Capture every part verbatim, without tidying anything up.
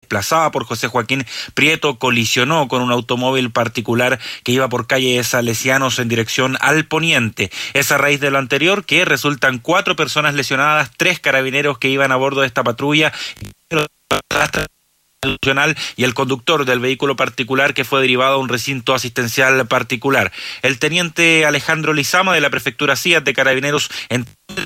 desplazaba por José Joaquín Prieto colisionó con un automóvil particular que iba por calle Salesianos en dirección al poniente. Es a raíz de lo anterior que resultan cuatro personas lesionadas, tres carabineros que iban a bordo de esta patrulla y el conductor del vehículo particular que fue derivado a un recinto asistencial particular. El teniente Alejandro Lizama de la prefectura C I A T de Carabineros en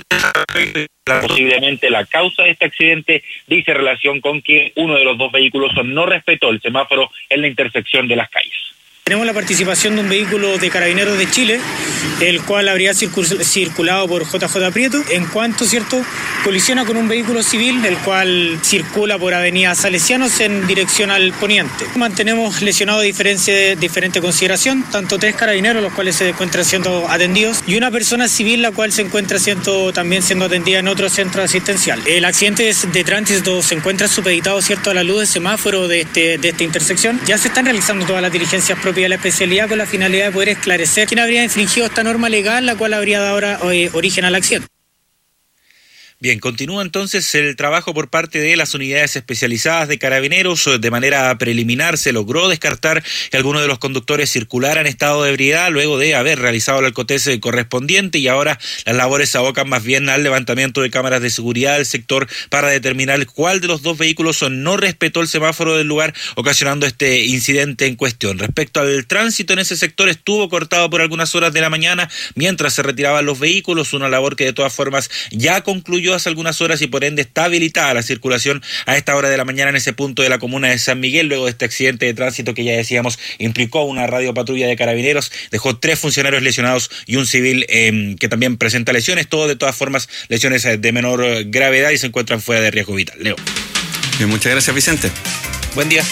posiblemente la causa de este accidente dice relación con que uno de los dos vehículos no respetó el semáforo en la intersección de las calles. Tenemos la participación de un vehículo de Carabineros de Chile, el cual habría circul- circulado por J J Prieto, en cuanto, ¿cierto?, colisiona con un vehículo civil, el cual circula por avenida Salesianos en dirección al poniente. Mantenemos lesionados de diferente, diferente consideración, tanto tres carabineros, los cuales se encuentran siendo atendidos, y una persona civil, la cual se encuentra siendo, también siendo atendida en otro centro asistencial. El accidente de tránsito se encuentra supeditado, ¿cierto?, a la luz de semáforo de, este, de esta intersección. Ya se están realizando todas las diligencias propias de la especialidad con la finalidad de poder esclarecer quién habría infringido esta norma legal, la cual habría dado ahora, eh, origen al accidente. Bien, continúa entonces el trabajo por parte de las unidades especializadas de Carabineros. De manera preliminar se logró descartar que alguno de los conductores circulara en estado de ebriedad luego de haber realizado el alcotece correspondiente, y ahora las labores se abocan más bien al levantamiento de cámaras de seguridad del sector para determinar cuál de los dos vehículos no respetó el semáforo del lugar, ocasionando este incidente en cuestión. Respecto al tránsito en ese sector, estuvo cortado por algunas horas de la mañana mientras se retiraban los vehículos, una labor que de todas formas ya concluyó hace algunas horas y por ende está habilitada la circulación a esta hora de la mañana en ese punto de la comuna de San Miguel, luego de este accidente de tránsito que ya decíamos implicó una radiopatrulla de Carabineros, dejó tres funcionarios lesionados y un civil eh, que también presenta lesiones, todo de todas formas lesiones de menor gravedad y se encuentran fuera de riesgo vital. Leo. Bien, muchas gracias, Vicente. Buen día.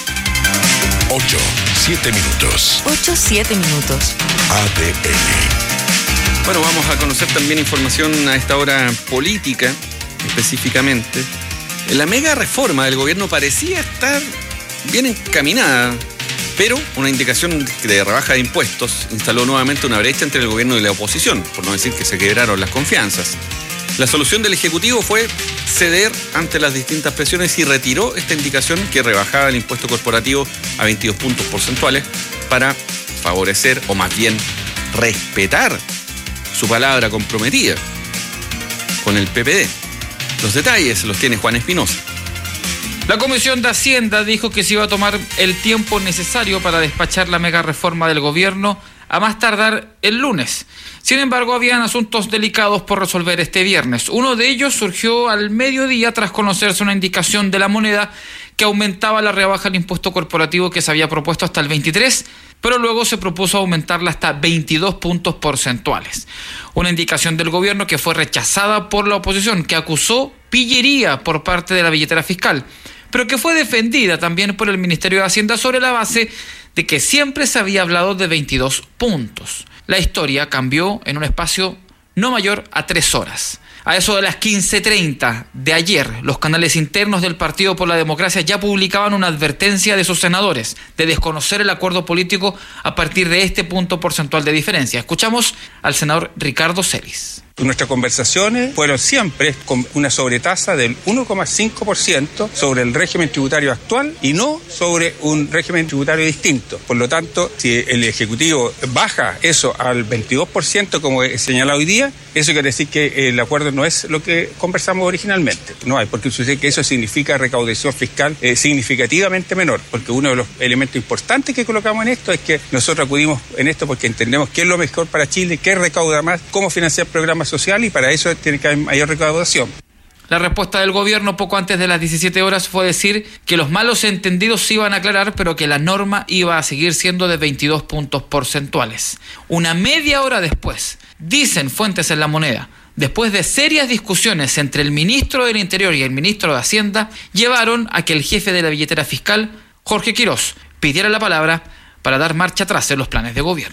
Ocho, siete minutos. Ocho, siete minutos. A D N. Bueno, vamos a conocer también información a esta hora política, específicamente. La mega reforma del gobierno parecía estar bien encaminada, pero una indicación de rebaja de impuestos instaló nuevamente una brecha entre el gobierno y la oposición, por no decir que se quebraron las confianzas. La solución del Ejecutivo fue ceder ante las distintas presiones y retiró esta indicación que rebajaba el impuesto corporativo a veintidós puntos porcentuales para favorecer, o más bien respetar, su palabra comprometida con el P P D. Los detalles los tiene Juan Espinosa. La Comisión de Hacienda dijo que se iba a tomar el tiempo necesario para despachar la mega reforma del gobierno a más tardar el lunes. Sin embargo, habían asuntos delicados por resolver este viernes. Uno de ellos surgió al mediodía tras conocerse una indicación de la moneda que aumentaba la rebaja del impuesto corporativo que se había propuesto hasta el veintitrés, pero luego se propuso aumentarla hasta veintidós puntos porcentuales. Una indicación del gobierno que fue rechazada por la oposición, que acusó pillería por parte de la billetera fiscal, pero que fue defendida también por el Ministerio de Hacienda sobre la base de que siempre se había hablado de veintidós puntos. La historia cambió en un espacio no mayor a tres horas. A eso de las quince treinta de ayer, los canales internos del Partido por la Democracia ya publicaban una advertencia de sus senadores de desconocer el acuerdo político a partir de este punto porcentual de diferencia. Escuchamos al senador Ricardo Celis. Nuestras conversaciones fueron siempre con una sobretasa del uno coma cinco por ciento sobre el régimen tributario actual y no sobre un régimen tributario distinto. Por lo tanto, si el Ejecutivo baja eso al veintidós por ciento como he señalado hoy día, eso quiere decir que el acuerdo no es lo que conversamos originalmente. No hay, porque sucede que eso significa recaudación fiscal eh, significativamente menor, porque uno de los elementos importantes que colocamos en esto es que nosotros acudimos en esto porque entendemos qué es lo mejor para Chile, qué recauda más, cómo financiar programas social, y para eso tiene que haber mayor recaudación. La respuesta del gobierno poco antes de las diecisiete horas fue decir que los malos entendidos se iban a aclarar, pero que la norma iba a seguir siendo de veintidós puntos porcentuales. Una media hora después, dicen fuentes en La Moneda, después de serias discusiones entre el ministro del Interior y el ministro de Hacienda, llevaron a que el jefe de la billetera fiscal, Jorge Quirós, pidiera la palabra para dar marcha atrás en los planes de gobierno.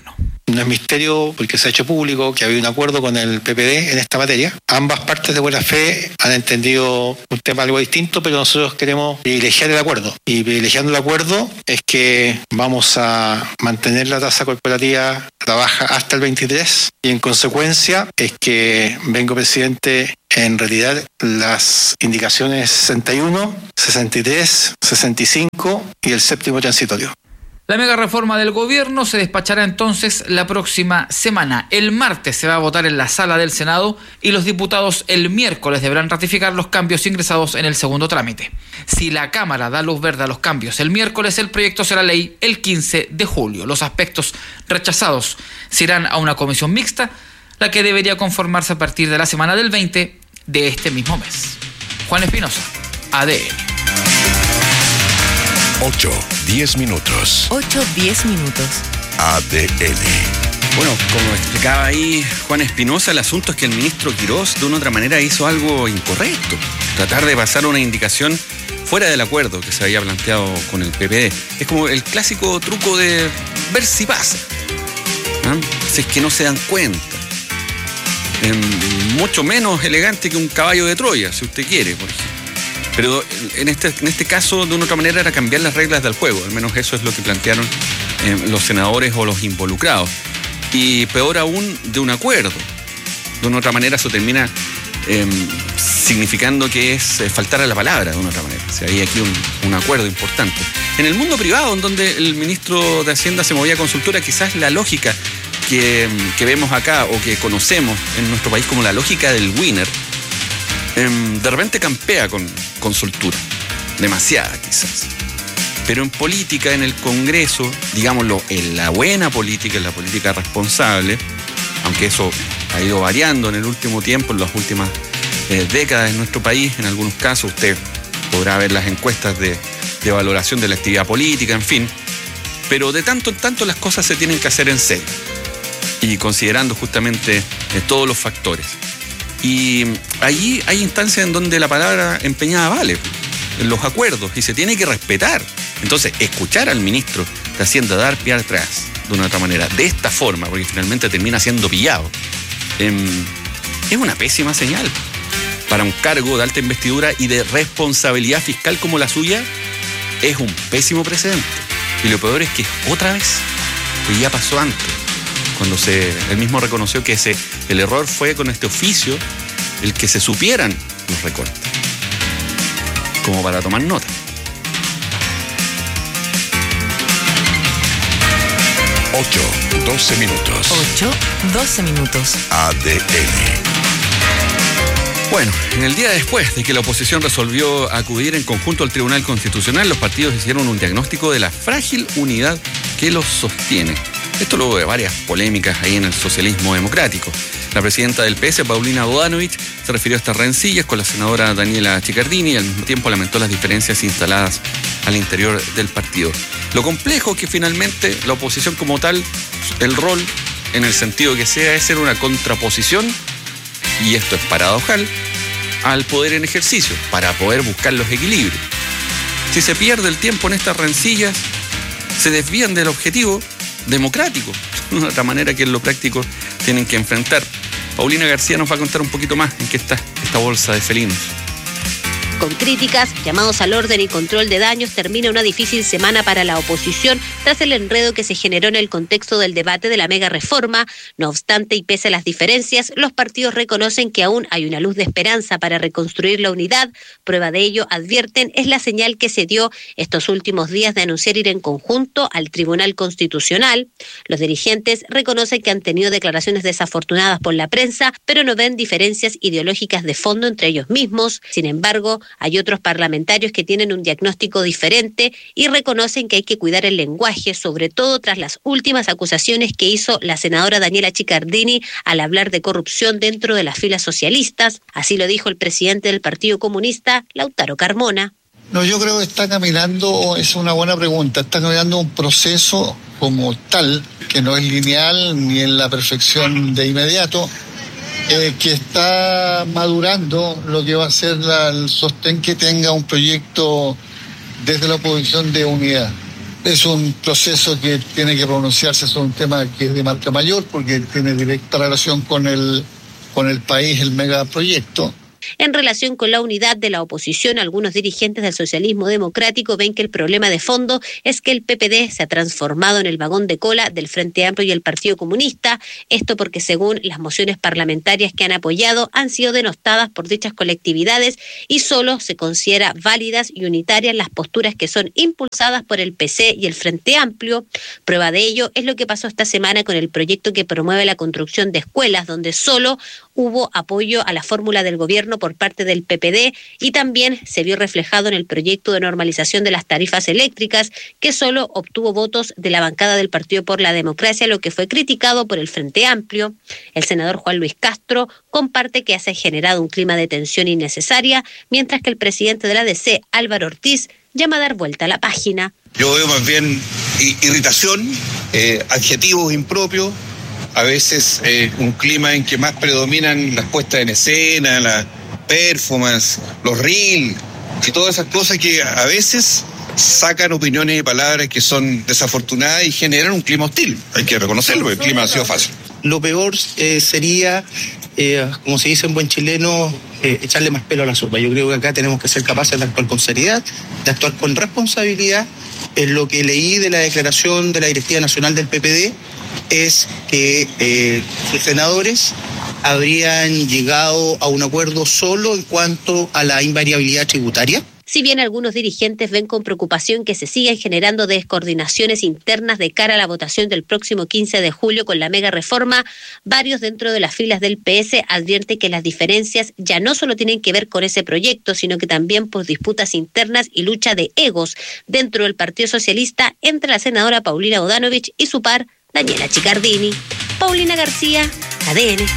No es misterio porque se ha hecho público que había un acuerdo con el P P D en esta materia. Ambas partes de buena fe han entendido un tema algo distinto, pero nosotros queremos privilegiar el acuerdo. Y privilegiando el acuerdo es que vamos a mantener la tasa corporativa baja hasta el veintitrés y en consecuencia es que vengo, presidente, en realidad las indicaciones sesenta y uno, sesenta y tres, sesenta y cinco y el séptimo transitorio. La mega reforma del gobierno se despachará entonces la próxima semana. El martes se va a votar en la sala del Senado y los diputados el miércoles deberán ratificar los cambios ingresados en el segundo trámite. Si la Cámara da luz verde a los cambios el miércoles, el proyecto será ley el quince de julio. Los aspectos rechazados se irán a una comisión mixta, la que debería conformarse a partir de la semana del veinte de este mismo mes. Juan Espinosa, A D N. ocho, diez minutos. ocho, diez minutos. A D N. Bueno, como explicaba ahí Juan Espinosa, el asunto es que el ministro Quirós de una u otra manera hizo algo incorrecto. Tratar de pasar una indicación fuera del acuerdo que se había planteado con el P P D. Es como el clásico truco de ver si pasa. ¿Ah? Si es que no se dan cuenta. Eh, mucho menos elegante que un caballo de Troya, si usted quiere, por ejemplo. Pero en este, en este caso, de una u otra manera, era cambiar las reglas del juego. Al menos eso es lo que plantearon eh, los senadores o los involucrados. Y peor aún, de un acuerdo. De una u otra manera, eso termina eh, significando que es eh, faltar a la palabra, de una u otra manera. O sea, hay aquí un, un acuerdo importante. En el mundo privado, en donde el ministro de Hacienda se movía a consultora, quizás la lógica que, que vemos acá o que conocemos en nuestro país como la lógica del winner, de repente campea con consultura, demasiada quizás. Pero en política, en el Congreso, digámoslo, en la buena política, en la política responsable, aunque eso ha ido variando en el último tiempo, en las últimas eh, décadas en nuestro país, en algunos casos usted podrá ver las encuestas de, de valoración de la actividad política, en fin, pero de tanto en tanto las cosas se tienen que hacer en serio y considerando justamente eh, todos los factores. Y allí hay instancias en donde la palabra empeñada vale, en los acuerdos, y se tiene que respetar. Entonces, escuchar al ministro de Hacienda dar pie atrás, de una u otra manera, de esta forma, porque finalmente termina siendo pillado, eh, es una pésima señal para un cargo de alta investidura y de responsabilidad fiscal como la suya. Es un pésimo precedente. Y lo peor es que otra vez, pues ya pasó antes, cuando se, él mismo reconoció que ese, el error fue con este oficio el que se supieran los recortes, como para tomar nota. ocho, doce minutos. ocho, doce minutos. A D N. Bueno, en el día después de que la oposición resolvió acudir en conjunto al Tribunal Constitucional, los partidos hicieron un diagnóstico de la frágil unidad que los sostiene. Esto luego de varias polémicas ahí en el socialismo democrático. La presidenta del P S, Paulina Bodanovich, se refirió a estas rencillas con la senadora Daniela Chiccardini y al mismo tiempo lamentó las diferencias instaladas al interior del partido. Lo complejo es que finalmente la oposición como tal, el rol en el sentido que sea es ser una contraposición, y esto es paradojal, al poder en ejercicio, para poder buscar los equilibrios. Si se pierde el tiempo en estas rencillas, se desvían del objetivo democrático, de otra manera que en lo práctico tienen que enfrentar. Paulina García nos va a contar un poquito más en qué está esta bolsa de felinos. Con críticas, llamados al orden y control de daños, termina una difícil semana para la oposición tras el enredo que se generó en el contexto del debate de la mega reforma. No obstante, y pese a las diferencias, los partidos reconocen que aún hay una luz de esperanza para reconstruir la unidad. Prueba de ello, advierten, es la señal que se dio estos últimos días de anunciar ir en conjunto al Tribunal Constitucional. Los dirigentes reconocen que han tenido declaraciones desafortunadas por la prensa, pero no ven diferencias ideológicas de fondo entre ellos mismos. Sin embargo, hay otros parlamentarios que tienen un diagnóstico diferente y reconocen que hay que cuidar el lenguaje, sobre todo tras las últimas acusaciones que hizo la senadora Daniela Chiccardini al hablar de corrupción dentro de las filas socialistas. Así lo dijo el presidente del Partido Comunista, Lautaro Carmona. No, yo creo que está caminando, es una buena pregunta, está caminando un proceso como tal, que no es lineal ni en la perfección de inmediato, Eh, que está madurando lo que va a ser la, el sostén que tenga un proyecto desde la oposición de unidad. Es un proceso que tiene que pronunciarse sobre un tema que es de marca mayor porque tiene directa relación con el, con el país, el megaproyecto. En relación con la unidad de la oposición, algunos dirigentes del socialismo democrático ven que el problema de fondo es que el P P D se ha transformado en el vagón de cola del Frente Amplio y el Partido Comunista, esto porque según las mociones parlamentarias que han apoyado han sido denostadas por dichas colectividades y solo se considera válidas y unitarias las posturas que son impulsadas por el P C y el Frente Amplio. Prueba de ello es lo que pasó esta semana con el proyecto que promueve la construcción de escuelas, donde solo hubo apoyo a la fórmula del gobierno por parte del P P D y también se vio reflejado en el proyecto de normalización de las tarifas eléctricas, que solo obtuvo votos de la bancada del Partido por la Democracia, lo que fue criticado por el Frente Amplio. El senador Juan Luis Castro comparte que se ha generado un clima de tensión innecesaria, mientras que el presidente de la D C, Álvaro Ortiz, llama a dar vuelta a la página. Yo veo más bien irritación, eh, adjetivos impropios, a veces eh, un clima en que más predominan las puestas en escena, la performance, los reels y todas esas cosas que a veces sacan opiniones y palabras que son desafortunadas y generan un clima hostil. Hay que reconocerlo, el clima ha sido fácil. Lo peor eh, sería, eh, como se dice en buen chileno, eh, echarle más pelo a la sopa. Yo creo que acá tenemos que ser capaces de actuar con seriedad, de actuar con responsabilidad. En lo que leí de la declaración de la Directiva Nacional del P P D es que eh, sus senadores habrían llegado a un acuerdo solo en cuanto a la invariabilidad tributaria. Si bien algunos dirigentes ven con preocupación que se sigan generando descoordinaciones internas de cara a la votación del próximo quince de julio con la mega reforma, varios dentro de las filas del P S advierten que las diferencias ya no solo tienen que ver con ese proyecto, sino que también por disputas internas y lucha de egos dentro del Partido Socialista entre la senadora Paulina Bodanovich y su par, Daniela Chicardini. Paulina García, A D N.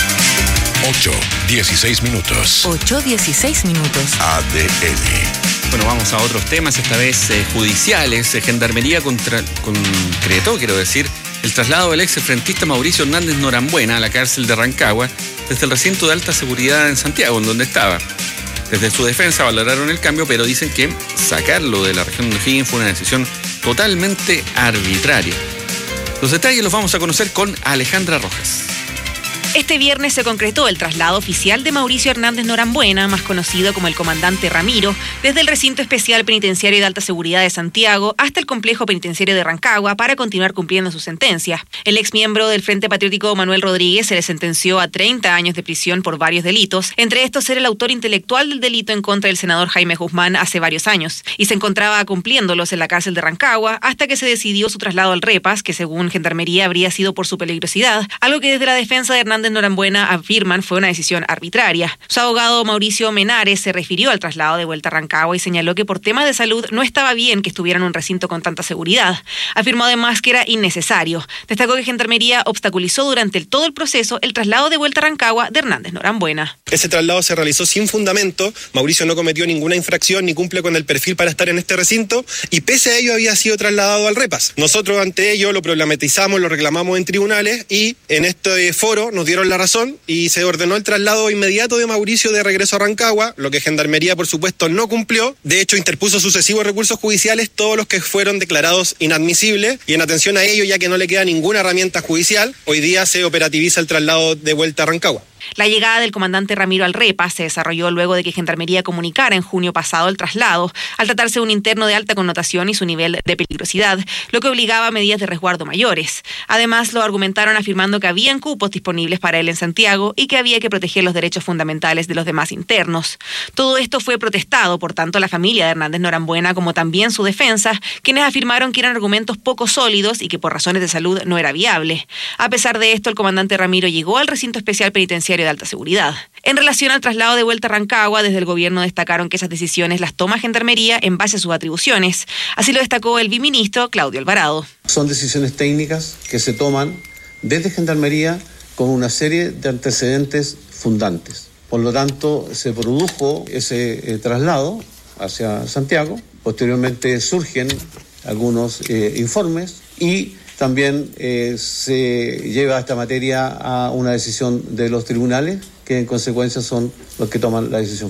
ocho, dieciséis minutos. ocho, dieciséis minutos. A D N. Bueno, vamos a otros temas, esta vez eh, judiciales. Eh, Gendarmería contra, concretó, quiero decir, el traslado del ex frentista Mauricio Hernández Norambuena a la cárcel de Rancagua desde el recinto de alta seguridad en Santiago, en donde estaba. Desde su defensa valoraron el cambio, pero dicen que sacarlo de la región de O'Higgins fue una decisión totalmente arbitraria. Los detalles los vamos a conocer con Alejandra Rojas. Este viernes se concretó el traslado oficial de Mauricio Hernández Norambuena, más conocido como el comandante Ramiro, desde el recinto especial penitenciario de alta seguridad de Santiago hasta el complejo penitenciario de Rancagua para continuar cumpliendo su sentencia. El exmiembro del Frente Patriótico Manuel Rodríguez se le sentenció a treinta años de prisión por varios delitos, entre estos ser el autor intelectual del delito en contra del senador Jaime Guzmán hace varios años, y se encontraba cumpliéndolos en la cárcel de Rancagua hasta que se decidió su traslado al Repas, que según Gendarmería habría sido por su peligrosidad, algo que desde la defensa de Hernández Norambuena afirman fue una decisión arbitraria. Su abogado Mauricio Menares se refirió al traslado de vuelta a Rancagua y señaló que por temas de salud no estaba bien que estuviera en un recinto con tanta seguridad. Afirmó además que era innecesario. Destacó que Gendarmería obstaculizó durante el, todo el proceso el traslado de vuelta a Rancagua de Hernández Norambuena. Ese traslado se realizó sin fundamento. Mauricio no cometió ninguna infracción ni cumple con el perfil para estar en este recinto y pese a ello había sido trasladado al Repas. Nosotros ante ello lo problematizamos, lo reclamamos en tribunales y en este foro nos dieron la razón y se ordenó el traslado inmediato de Mauricio de regreso a Rancagua, lo que Gendarmería por supuesto no cumplió. De hecho interpuso sucesivos recursos judiciales, todos los que fueron declarados inadmisibles, y en atención a ello, ya que no le queda ninguna herramienta judicial, hoy día se operativiza el traslado de vuelta a Rancagua. La llegada del comandante Ramiro al Repas se desarrolló luego de que Gendarmería comunicara en junio pasado el traslado, al tratarse de un interno de alta connotación y su nivel de peligrosidad, lo que obligaba a medidas de resguardo mayores. Además, lo argumentaron afirmando que habían cupos disponibles para él en Santiago y que había que proteger los derechos fundamentales de los demás internos. Todo esto fue protestado por tanto la familia de Hernández Norambuena como también su defensa, quienes afirmaron que eran argumentos poco sólidos y que por razones de salud no era viable. A pesar de esto, el comandante Ramiro llegó al recinto especial penitenciario de alta seguridad. En relación al traslado de vuelta a Rancagua, desde el gobierno destacaron que esas decisiones las toma Gendarmería en base a sus atribuciones. Así lo destacó el viceministro Claudio Alvarado. Son decisiones técnicas que se toman desde Gendarmería con una serie de antecedentes fundantes. Por lo tanto, se produjo ese eh, traslado hacia Santiago. Posteriormente surgen algunos eh, informes y también eh, se lleva esta materia a una decisión de los tribunales, que en consecuencia son los que toman la decisión final.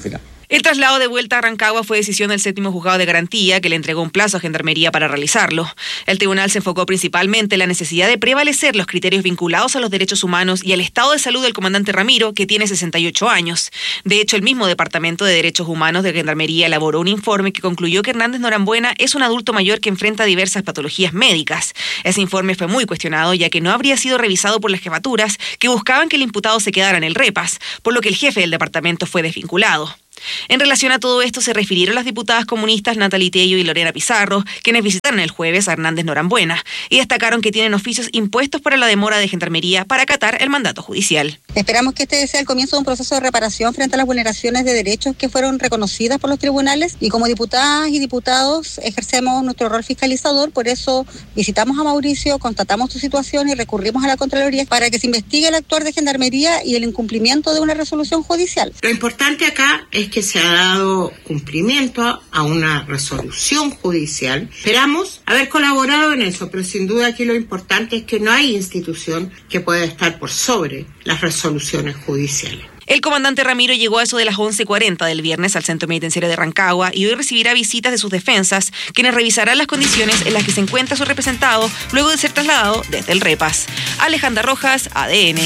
El traslado de vuelta a Rancagua fue decisión del séptimo juzgado de garantía, que le entregó un plazo a Gendarmería para realizarlo. El tribunal se enfocó principalmente en la necesidad de prevalecer los criterios vinculados a los derechos humanos y al estado de salud del comandante Ramiro, que tiene sesenta y ocho años. De hecho, el mismo Departamento de Derechos Humanos de Gendarmería elaboró un informe que concluyó que Hernández Norambuena es un adulto mayor que enfrenta diversas patologías médicas. Ese informe fue muy cuestionado, ya que no habría sido revisado por las jefaturas, que buscaban que el imputado se quedara en el REPAS, por lo que el jefe del departamento fue desvinculado. En relación a todo esto se refirieron las diputadas comunistas Natalie Tello y Lorena Pizarro, quienes visitaron el jueves a Hernández Norambuena y destacaron que tienen oficios impuestos para la demora de Gendarmería para acatar el mandato judicial. Esperamos que este sea el comienzo de un proceso de reparación frente a las vulneraciones de derechos que fueron reconocidas por los tribunales, y como diputadas y diputados ejercemos nuestro rol fiscalizador. Por eso visitamos a Mauricio, constatamos su situación y recurrimos a la Contraloría para que se investigue el actuar de Gendarmería y el incumplimiento de una resolución judicial. Lo importante acá es que se ha dado cumplimiento a una resolución judicial. Esperamos haber colaborado en eso, pero sin duda aquí lo importante es que no hay institución que pueda estar por sobre las resoluciones judiciales. El comandante Ramiro llegó a eso de las once cuarenta del viernes al Centro Penitenciario de Rancagua y hoy recibirá visitas de sus defensas, quienes revisarán las condiciones en las que se encuentra su representado luego de ser trasladado desde el REPAS. Alejandra Rojas, A D N.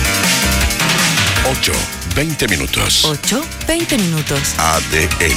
ocho, veinte minutos. ocho, veinte minutos. A D N.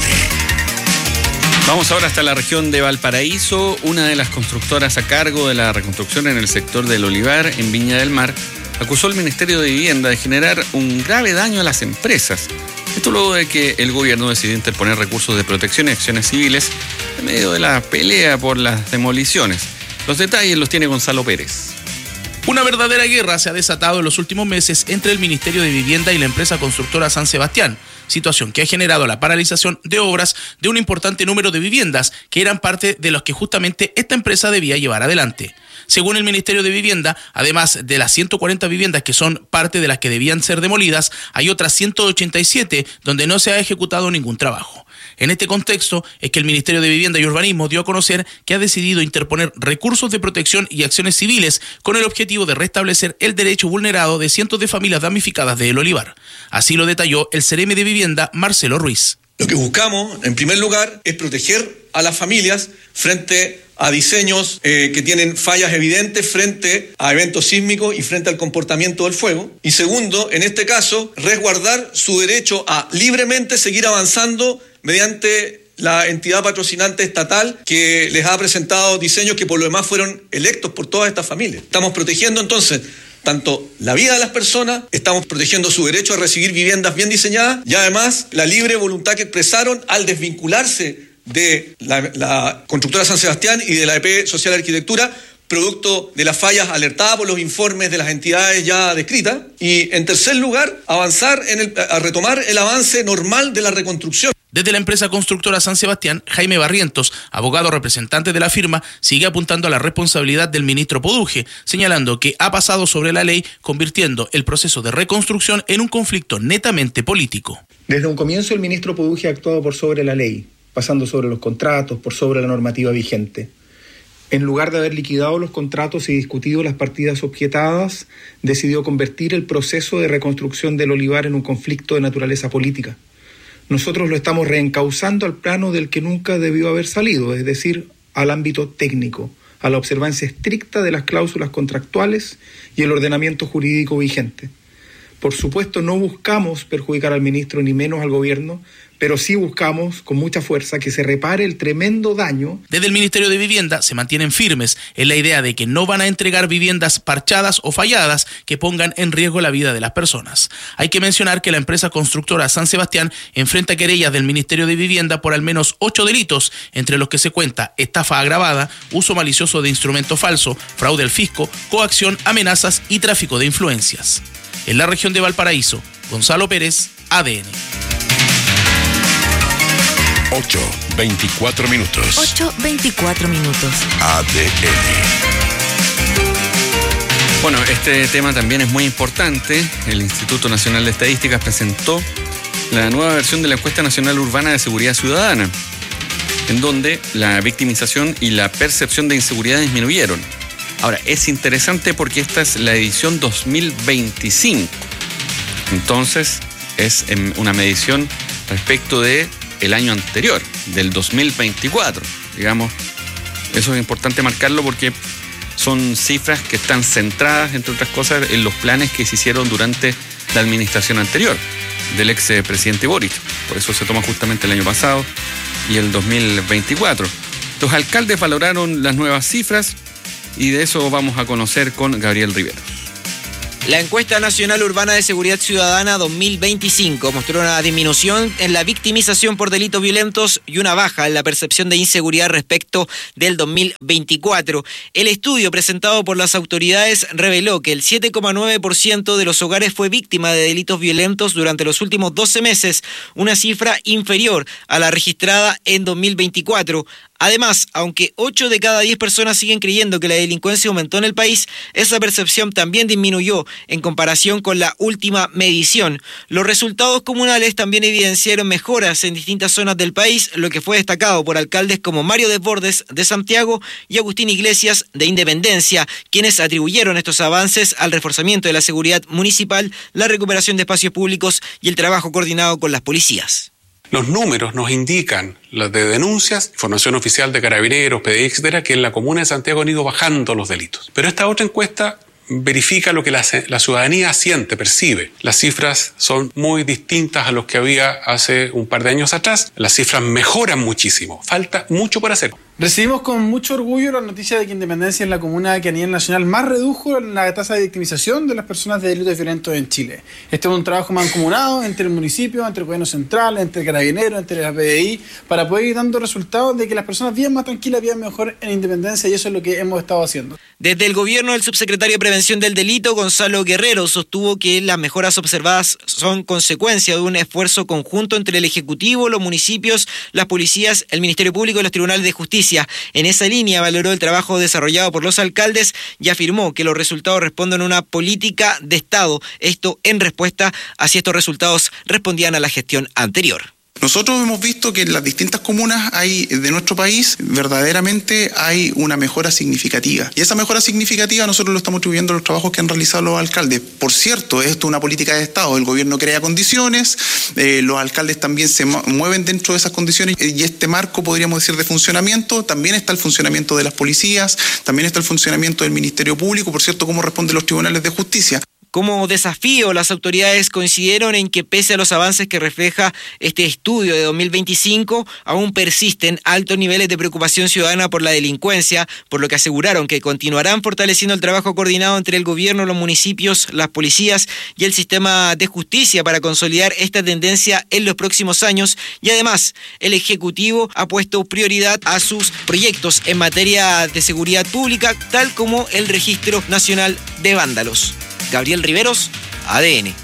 Vamos ahora hasta la región de Valparaíso. Una de las constructoras a cargo de la reconstrucción en el sector del Olivar, en Viña del Mar, acusó al Ministerio de Vivienda de generar un grave daño a las empresas. Esto luego de que el gobierno decidió interponer recursos de protección y acciones civiles en medio de la pelea por las demoliciones. Los detalles los tiene Gonzalo Pérez. Una verdadera guerra se ha desatado en los últimos meses entre el Ministerio de Vivienda y la empresa constructora San Sebastián, situación que ha generado la paralización de obras de un importante número de viviendas que eran parte de los que justamente esta empresa debía llevar adelante. Según el Ministerio de Vivienda, además de las ciento cuarenta viviendas que son parte de las que debían ser demolidas, hay otras ciento ochenta y siete donde no se ha ejecutado ningún trabajo. En este contexto es que el Ministerio de Vivienda y Urbanismo dio a conocer que ha decidido interponer recursos de protección y acciones civiles con el objetivo de restablecer el derecho vulnerado de cientos de familias damnificadas de El Olivar. Así lo detalló el Ceremi de Vivienda, Marcelo Ruiz. Lo que buscamos, en primer lugar, es proteger a las familias frente a diseños eh, que tienen fallas evidentes frente a eventos sísmicos y frente al comportamiento del fuego. Y segundo, en este caso, resguardar su derecho a libremente seguir avanzando mediante la entidad patrocinante estatal que les ha presentado diseños que por lo demás fueron electos por todas estas familias. Estamos protegiendo entonces tanto la vida de las personas, estamos protegiendo su derecho a recibir viviendas bien diseñadas y además la libre voluntad que expresaron al desvincularse de la, la constructora San Sebastián y de la E P Social Arquitectura, producto de las fallas alertadas por los informes de las entidades ya descritas. Y en tercer lugar, avanzar en el, a retomar el avance normal de la reconstrucción. Desde la empresa constructora San Sebastián, Jaime Barrientos, abogado representante de la firma, sigue apuntando a la responsabilidad del ministro Poduje, señalando que ha pasado sobre la ley, convirtiendo el proceso de reconstrucción en un conflicto netamente político. Desde un comienzo el ministro Poduje ha actuado por sobre la ley, pasando sobre los contratos, por sobre la normativa vigente. En lugar de haber liquidado los contratos y discutido las partidas objetadas, decidió convertir el proceso de reconstrucción del Olivar en un conflicto de naturaleza política. Nosotros lo estamos reencauzando al plano del que nunca debió haber salido, es decir, al ámbito técnico, a la observancia estricta de las cláusulas contractuales y el ordenamiento jurídico vigente. Por supuesto, no buscamos perjudicar al ministro ni menos al gobierno, pero sí buscamos con mucha fuerza que se repare el tremendo daño. Desde el Ministerio de Vivienda se mantienen firmes en la idea de que no van a entregar viviendas parchadas o falladas que pongan en riesgo la vida de las personas. Hay que mencionar que la empresa constructora San Sebastián enfrenta querellas del Ministerio de Vivienda por al menos ocho delitos, entre los que se cuenta estafa agravada, uso malicioso de instrumento falso, fraude al fisco, coacción, amenazas y tráfico de influencias. En la región de Valparaíso, Gonzalo Pérez, A D N. ocho, veinticuatro minutos. ocho, veinticuatro minutos. A D N. Bueno, este tema también es muy importante. El Instituto Nacional de Estadísticas presentó la nueva versión de la Encuesta Nacional Urbana de Seguridad Ciudadana, en donde la victimización y la percepción de inseguridad disminuyeron. Ahora, es interesante porque esta es la edición dos mil veinticinco. Entonces, es una medición respecto de el año anterior, del dos mil veinticuatro, digamos. Eso es importante marcarlo porque son cifras que están centradas, entre otras cosas, en los planes que se hicieron durante la administración anterior del ex presidente Boric. Por eso se toma justamente el año pasado y el dos mil veinticuatro. Los alcaldes valoraron las nuevas cifras y de eso vamos a conocer con Gabriel Riveros. La encuesta nacional urbana de seguridad ciudadana dos mil veinticinco mostró una disminución en la victimización por delitos violentos y una baja en la percepción de inseguridad respecto del dos mil veinticuatro. El estudio presentado por las autoridades reveló que el siete coma nueve por ciento de los hogares fue víctima de delitos violentos durante los últimos doce meses, una cifra inferior a la registrada en dos mil veinticuatro. Además, aunque ocho de cada diez personas siguen creyendo que la delincuencia aumentó en el país, esa percepción también disminuyó en comparación con la última medición. Los resultados comunales también evidenciaron mejoras en distintas zonas del país, lo que fue destacado por alcaldes como Mario Desbordes de Santiago y Agustín Iglesias de Independencia, quienes atribuyeron estos avances al reforzamiento de la seguridad municipal, la recuperación de espacios públicos y el trabajo coordinado con las policías. Los números nos indican, los de denuncias, información oficial de Carabineros, P D I, etcétera, que en la comuna de Santiago han ido bajando los delitos. Pero esta otra encuesta verifica lo que la, la ciudadanía siente, percibe. Las cifras son muy distintas a los que había hace un par de años atrás. Las cifras mejoran muchísimo. Falta mucho por hacer. Recibimos con mucho orgullo la noticia de que Independencia es la comuna que a nivel nacional más redujo la tasa de victimización de las personas de delitos violentos en Chile. Este es un trabajo mancomunado entre el municipio, entre el gobierno central, entre el Carabineros, entre la P D I, para poder ir dando resultados de que las personas vivan más tranquilas, vivan mejor en Independencia, y eso es lo que hemos estado haciendo. Desde el gobierno, el subsecretario de Prevención del Delito, Gonzalo Guerrero, sostuvo que las mejoras observadas son consecuencia de un esfuerzo conjunto entre el Ejecutivo, los municipios, las policías, el Ministerio Público y los tribunales de justicia. En esa línea valoró el trabajo desarrollado por los alcaldes y afirmó que los resultados responden a una política de Estado. Esto en respuesta a si estos resultados respondían a la gestión anterior. Nosotros hemos visto que en las distintas comunas hay, de nuestro país verdaderamente hay una mejora significativa. Y esa mejora significativa nosotros lo estamos atribuyendo a los trabajos que han realizado los alcaldes. Por cierto, esto es una política de Estado. El gobierno crea condiciones, eh, los alcaldes también se mueven dentro de esas condiciones y este marco, podríamos decir, de funcionamiento. También está el funcionamiento de las policías, también está el funcionamiento del Ministerio Público, por cierto, cómo responden los tribunales de justicia. Como desafío, las autoridades coincidieron en que pese a los avances que refleja este estudio de dos mil veinticinco, aún persisten altos niveles de preocupación ciudadana por la delincuencia, por lo que aseguraron que continuarán fortaleciendo el trabajo coordinado entre el gobierno, los municipios, las policías y el sistema de justicia para consolidar esta tendencia en los próximos años. Y además, el Ejecutivo ha puesto prioridad a sus proyectos en materia de seguridad pública, tal como el Registro Nacional de Vándalos. Gabriel Riveros, A D N.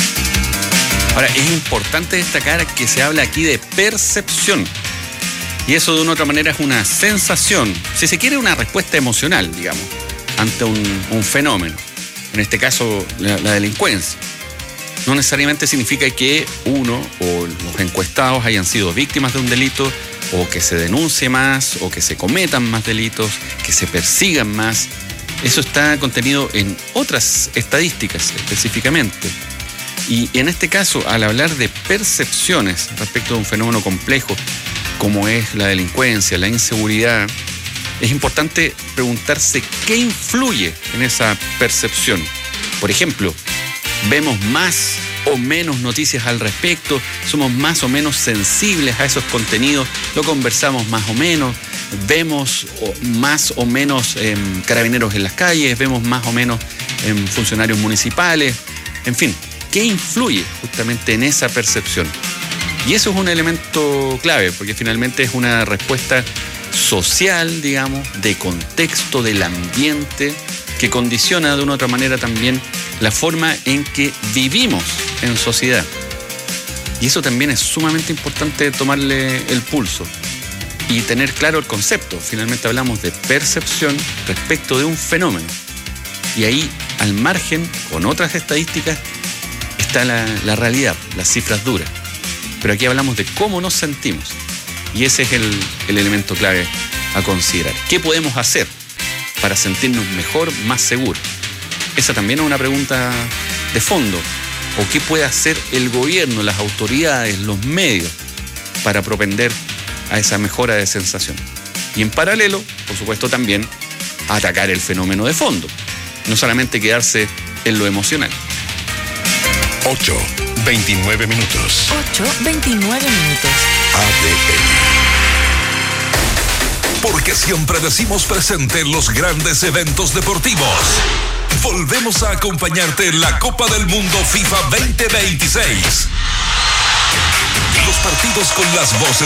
Ahora, es importante destacar que se habla aquí de percepción. Y eso de una u otra manera es una sensación, si se quiere una respuesta emocional, digamos, ante un, un fenómeno. En este caso, la, la delincuencia. No necesariamente significa que uno o los encuestados hayan sido víctimas de un delito, o que se denuncie más, o que se cometan más delitos, que se persigan más. Eso está contenido en otras estadísticas específicamente. Y en este caso, al hablar de percepciones respecto de un fenómeno complejo como es la delincuencia, la inseguridad, es importante preguntarse qué influye en esa percepción. Por ejemplo, ¿vemos más o menos noticias al respecto? ¿Somos más o menos sensibles a esos contenidos? ¿Lo conversamos más o menos? ¿Vemos más o menos eh, carabineros en las calles? ¿Vemos más o menos eh, funcionarios municipales? En fin, ¿qué influye justamente en esa percepción? Y eso es un elemento clave, porque finalmente es una respuesta social, digamos, de contexto, del ambiente, que condiciona de una u otra manera también la forma en que vivimos en sociedad. Y eso también es sumamente importante tomarle el pulso y tener claro el concepto. Finalmente hablamos de percepción respecto de un fenómeno. Y ahí, al margen, con otras estadísticas, está la, la realidad, las cifras duras. Pero aquí hablamos de cómo nos sentimos. Y ese es el, el elemento clave a considerar. ¿Qué podemos hacer para sentirnos mejor, más seguros? Esa también es una pregunta de fondo, o qué puede hacer el gobierno, las autoridades, los medios para propender a esa mejora de sensación. Y en paralelo, por supuesto, también atacar el fenómeno de fondo, no solamente quedarse en lo emocional. ocho, veintinueve minutos. ocho, veintinueve minutos. A D N. Porque siempre decimos presente en los grandes eventos deportivos. Volvemos a acompañarte en la Copa del Mundo FIFA veinte veintiséis. Los partidos con las voces